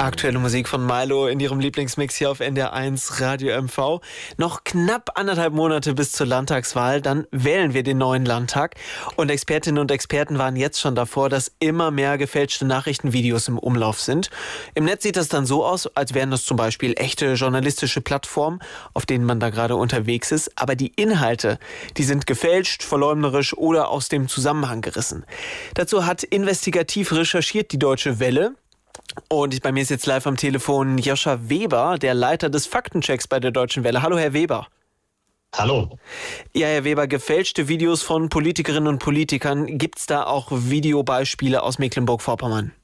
Aktuelle Musik von Milo in ihrem Lieblingsmix hier auf NDR1 Radio MV. Noch knapp 1,5 Monate bis zur Landtagswahl, dann wählen wir den neuen Landtag. Und Expertinnen und Experten waren jetzt schon davor, dass immer mehr gefälschte Nachrichtenvideos im Umlauf sind. Im Netz sieht das dann so aus, als wären das zum Beispiel echte journalistische Plattformen, auf denen man da gerade unterwegs ist. Aber die Inhalte, die sind gefälscht, verleumderisch oder aus dem Zusammenhang gerissen. Dazu hat investigativ recherchiert die Deutsche Welle. Und bei mir ist jetzt live am Telefon Joscha Weber, der Leiter des Faktenchecks bei der Deutschen Welle. Hallo, Herr Weber. Hallo. Ja, Herr Weber, gefälschte Videos von Politikerinnen und Politikern. Gibt es da auch Videobeispiele aus Mecklenburg-Vorpommern?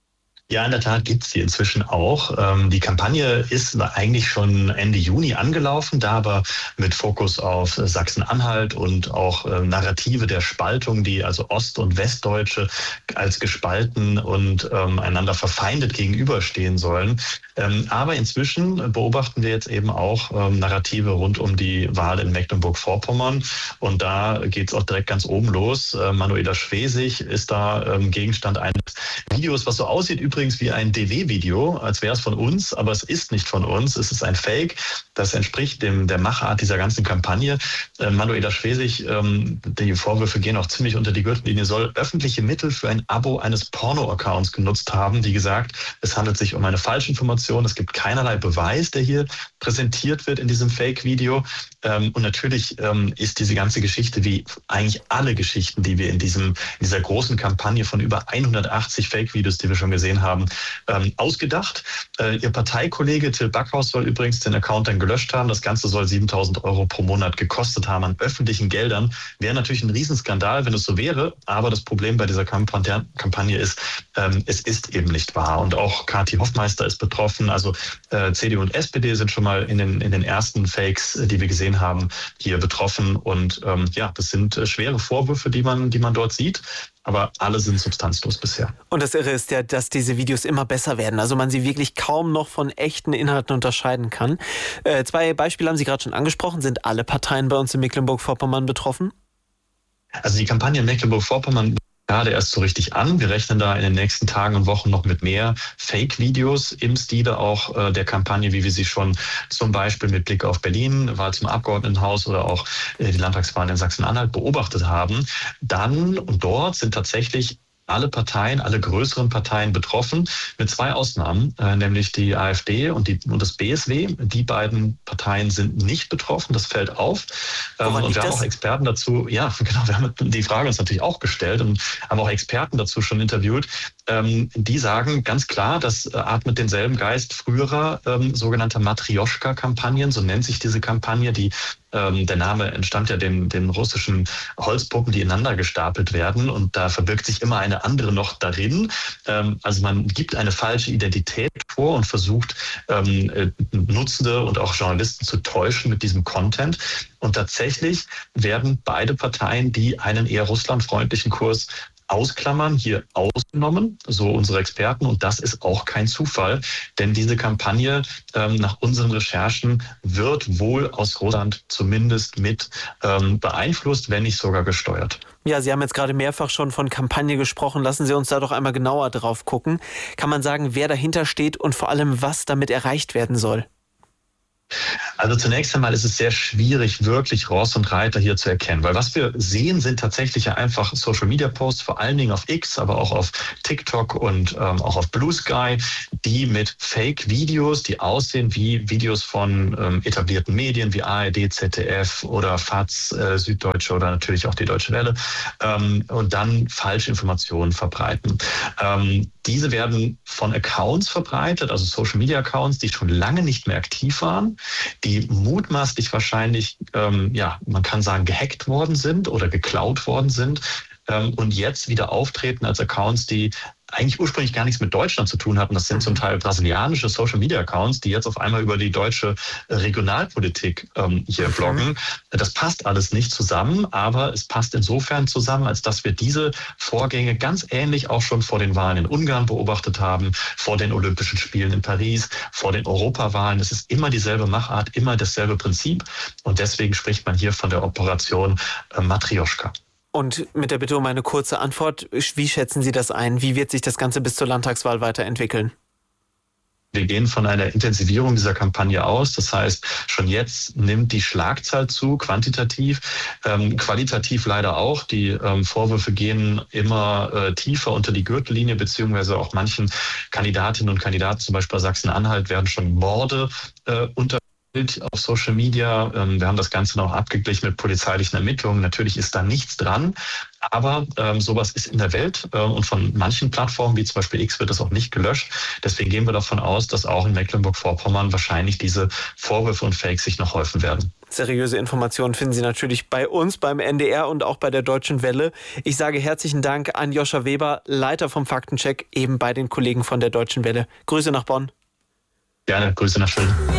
Ja, in der Tat gibt's die inzwischen auch. Die Kampagne ist eigentlich schon Ende Juni angelaufen, da aber mit Fokus auf Sachsen-Anhalt und auch Narrative der Spaltung, die also Ost- und Westdeutsche als gespalten und einander verfeindet gegenüberstehen sollen. Aber inzwischen beobachten wir jetzt eben auch Narrative rund um die Wahl in Mecklenburg-Vorpommern. Und da geht's auch direkt ganz oben los. Manuela Schwesig ist da Gegenstand eines Videos, was so aussieht übrigens wie ein DW-Video, als wäre es von uns, aber es ist nicht von uns. Es ist ein Fake. Das entspricht der Machart dieser ganzen Kampagne. Manuela Schwesig, die Vorwürfe gehen auch ziemlich unter die Gürtellinie, soll öffentliche Mittel für ein Abo eines Porno-Accounts genutzt haben. Wie gesagt, es handelt sich um eine Falschinformation. Es gibt keinerlei Beweis, der hier präsentiert wird in diesem Fake-Video. Und natürlich ist diese ganze Geschichte, wie eigentlich alle Geschichten, die wir in dieser großen Kampagne von über 180 Fake-Videos, die wir schon gesehen haben, ausgedacht. Ihr Parteikollege Till Backhaus soll übrigens den Account dann gelöscht haben. Das Ganze soll 7.000 € pro Monat gekostet haben an öffentlichen Geldern. Wäre natürlich ein Riesenskandal, wenn es so wäre. Aber das Problem bei dieser Kampagne ist, es ist eben nicht wahr. Und auch Kathi Hoffmeister ist betroffen. Also CDU und SPD sind schon mal in den ersten Fakes, die wir gesehen haben, hier betroffen. Und das sind schwere Vorwürfe, die man dort sieht. Aber alle sind substanzlos bisher. Und das Irre ist ja, dass diese Videos immer besser werden. Also man sie wirklich kaum noch von echten Inhalten unterscheiden kann. 2 Beispiele haben Sie gerade schon angesprochen. Sind alle Parteien bei uns in Mecklenburg-Vorpommern betroffen? Also die Kampagne in Mecklenburg-Vorpommern gerade erst so richtig an. Wir rechnen da in den nächsten Tagen und Wochen noch mit mehr Fake-Videos im Stile auch der Kampagne, wie wir sie schon zum Beispiel mit Blick auf Berlin, Wahl zum Abgeordnetenhaus oder auch die Landtagswahl in Sachsen-Anhalt beobachtet haben. Dann und dort sind tatsächlich alle Parteien, alle größeren Parteien betroffen, mit 2 Ausnahmen, nämlich die AfD und das BSW. Die beiden Parteien sind nicht betroffen, das fällt auf. Und wir haben auch Experten dazu, ja genau, wir haben die Frage uns natürlich auch gestellt und haben auch Experten dazu schon interviewt. Die sagen ganz klar, das atmet denselben Geist früherer sogenannter Matrioschka-Kampagnen, so nennt sich diese Kampagne, der Name entstammt ja den russischen Holzpuppen, die ineinander gestapelt werden und da verbirgt sich immer eine andere noch darin. Also man gibt eine falsche Identität vor und versucht Nutzende und auch Journalisten zu täuschen mit diesem Content. Und tatsächlich werden beide Parteien, die einen eher russlandfreundlichen Kurs ausklammern, hier ausgenommen, so unsere Experten. Und das ist auch kein Zufall, denn diese Kampagne nach unseren Recherchen wird wohl aus Russland zumindest mit beeinflusst, wenn nicht sogar gesteuert. Ja, Sie haben jetzt gerade mehrfach schon von Kampagne gesprochen. Lassen Sie uns da doch einmal genauer drauf gucken. Kann man sagen, wer dahinter steht und vor allem, was damit erreicht werden soll? Also zunächst einmal ist es sehr schwierig, wirklich Ross und Reiter hier zu erkennen, weil was wir sehen, sind tatsächlich ja einfach Social-Media-Posts, vor allen Dingen auf X, aber auch auf TikTok und auch auf Blue Sky, die mit Fake-Videos, die aussehen wie Videos von etablierten Medien wie ARD, ZDF oder FAZ, Süddeutsche oder natürlich auch die Deutsche Welle und dann falsche Informationen verbreiten. Diese werden von Accounts verbreitet, also Social-Media-Accounts, die schon lange nicht mehr aktiv waren, die mutmaßlich wahrscheinlich, man kann sagen, gehackt worden sind oder geklaut worden sind und jetzt wieder auftreten als Accounts, die eigentlich ursprünglich gar nichts mit Deutschland zu tun hatten. Das sind zum Teil brasilianische Social-Media-Accounts, die jetzt auf einmal über die deutsche Regionalpolitik hier bloggen. Das passt alles nicht zusammen, aber es passt insofern zusammen, als dass wir diese Vorgänge ganz ähnlich auch schon vor den Wahlen in Ungarn beobachtet haben, vor den Olympischen Spielen in Paris, vor den Europawahlen. Es ist immer dieselbe Machart, immer dasselbe Prinzip und deswegen spricht man hier von der Operation Matrioschka. Und mit der Bitte um eine kurze Antwort, wie schätzen Sie das ein? Wie wird sich das Ganze bis zur Landtagswahl weiterentwickeln? Wir gehen von einer Intensivierung dieser Kampagne aus. Das heißt, schon jetzt nimmt die Schlagzahl zu, quantitativ, qualitativ leider auch. Die Vorwürfe gehen immer tiefer unter die Gürtellinie, beziehungsweise auch manchen Kandidatinnen und Kandidaten, zum Beispiel Sachsen-Anhalt, werden schon Morde auf Social Media. Wir haben das Ganze noch abgeglichen mit polizeilichen Ermittlungen. Natürlich ist da nichts dran, aber sowas ist in der Welt und von manchen Plattformen, wie zum Beispiel X, wird das auch nicht gelöscht. Deswegen gehen wir davon aus, dass auch in Mecklenburg-Vorpommern wahrscheinlich diese Vorwürfe und Fakes sich noch häufen werden. Seriöse Informationen finden Sie natürlich bei uns, beim NDR und auch bei der Deutschen Welle. Ich sage herzlichen Dank an Joscha Weber, Leiter vom Faktencheck, eben bei den Kollegen von der Deutschen Welle. Grüße nach Bonn. Gerne, Grüße nach Schön.